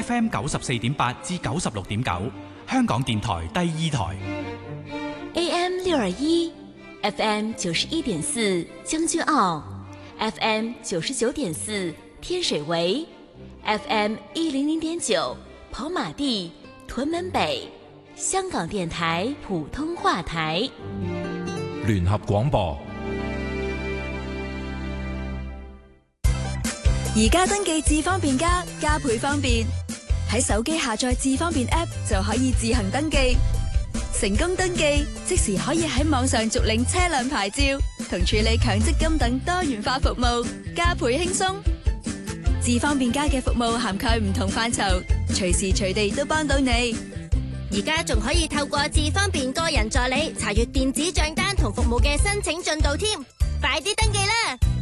FM 94.8至96.9，香港電台第2台。 AM 621，FM 91.4將軍澳，FM 99.4天水圍，FM 100.9跑馬地、屯門北，香港電台普通話台。 聯合廣播。 而家登記智方便加倍方便，喺手機下載智方便 App 就可以自行登記，成功登記即時可以喺網上續領車輛牌照同處理強積金等多元化服務，加倍輕鬆。智方便加嘅服務涵蓋唔同範疇，隨時隨地都幫到你。 而家仲可以透過智方便個人助理查閱電子賬單同服務嘅申請進度添，快啲登記啦！